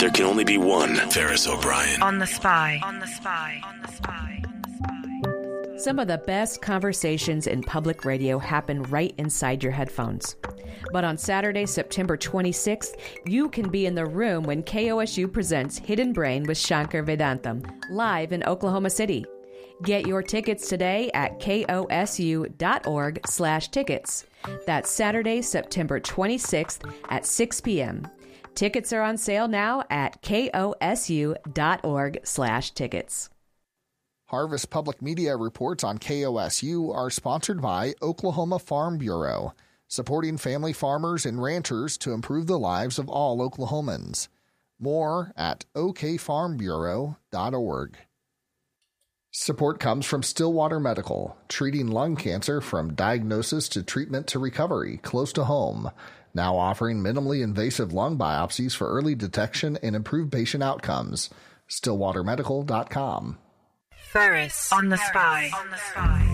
There can only be one Ferris O'Brien. On the Spy. Some of the best conversations in public radio happen right inside your headphones. But on Saturday, September 26th, you can be in the room when KOSU presents Hidden Brain with Shankar Vedantam, live in Oklahoma City. Get your tickets today at kosu.org/tickets. That's Saturday, September 26th at 6 p.m. Tickets are on sale now at kosu.org/tickets. Harvest Public Media reports on KOSU are sponsored by Oklahoma Farm Bureau, supporting family farmers and ranchers to improve the lives of all Oklahomans. More at okfarmbureau.org. Support comes from Stillwater Medical, treating lung cancer from diagnosis to treatment to recovery, close to home. Now offering minimally invasive lung biopsies for early detection and improved patient outcomes. StillwaterMedical.com. Ferris on the Spy.